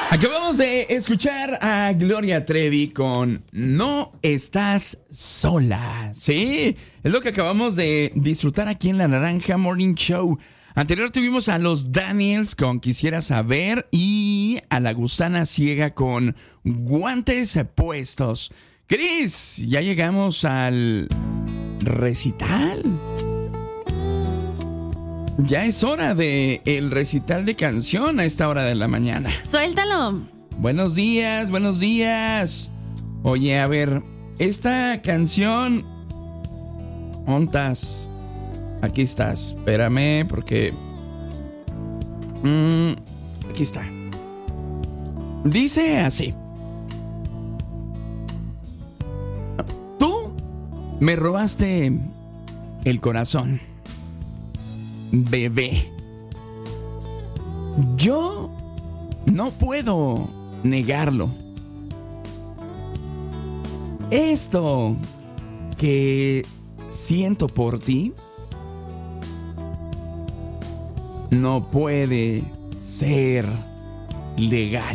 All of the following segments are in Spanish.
Acabamos de escuchar a Gloria Trevi con No Estás Sola. Sí, es lo que acabamos de disfrutar aquí en la Naranja Morning Show. Anterior tuvimos a los Daniels con Quisiera Saber y a la Gusana Ciega con Guantes Puestos. Cris, ya llegamos al recital. Ya es hora de el recital de canción a esta hora de la mañana. Suéltalo. Buenos días, buenos días. Oye, a ver, esta canción... ¿Ontas? Aquí estás. Espérame, porque... aquí está. Dice así. Tú me robaste el corazón, bebé. Yo no puedo negarlo. Esto que siento por ti no puede ser legal.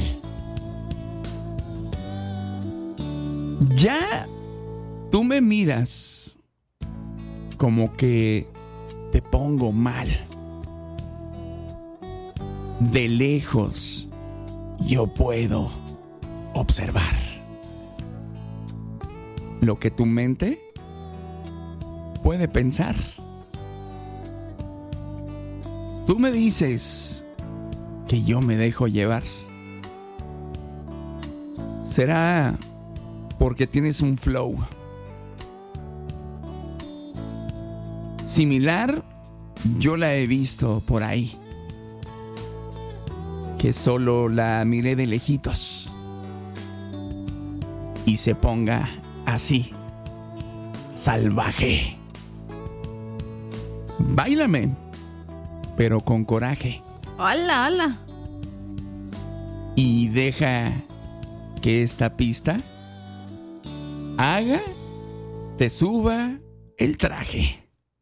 Ya tú me miras como que te pongo mal. De lejos yo puedo observar lo que tu mente puede pensar. Tú me dices que yo me dejo llevar. ¿Será porque tienes un flow similar? Yo la he visto por ahí, que solo la miré de lejitos y se ponga así, salvaje. Báilame, pero con coraje. Hola, hola. Y deja que esta pista haga, te suba el traje.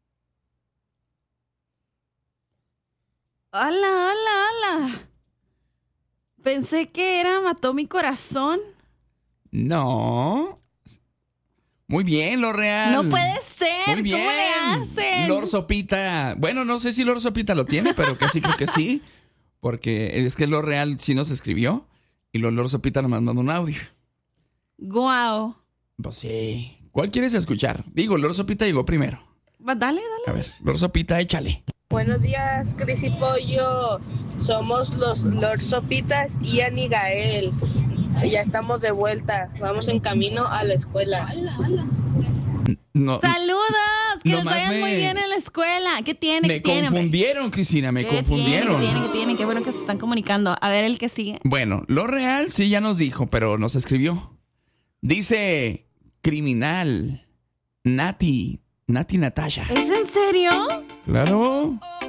Hola, hola, hola. Pensé que era Mató mi corazón. No. Muy bien, lo real. No puede ser. Muy bien. ¿Cómo le hacen? Lord Sopita. Bueno, no sé si Lord Sopita lo tiene, pero casi creo que sí. Porque es que lo real sí nos escribió. Y Lord Sopita nos mandó un audio. Guau. Pues sí. ¿Cuál quieres escuchar? Digo, Lord Sopita llegó primero. Dale, dale. A ver, Lord Sopita, échale. Buenos días, Cris y Pollo. Somos los Lord Sopitas y Ani Gael. Ya estamos de vuelta. Vamos en camino a la escuela. No, ¡Saludos! Que les nomás vayan muy bien en la escuela. ¿Qué tiene? Me ¿Qué tiene, hombre? confundieron, Cristina, me ¿Qué confundieron. tiene? ¿Qué tiene? Qué bueno que se están comunicando. A ver el que sigue. Bueno, lo real sí ya nos dijo, pero nos escribió. Dice criminal Nati Natasha. ¿Es en serio? Claro.